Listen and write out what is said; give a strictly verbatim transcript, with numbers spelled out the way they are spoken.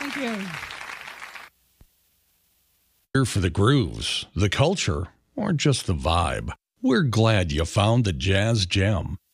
Thank you. Here for the grooves, the culture, or just the vibe. We're glad you found the Jazz Gem.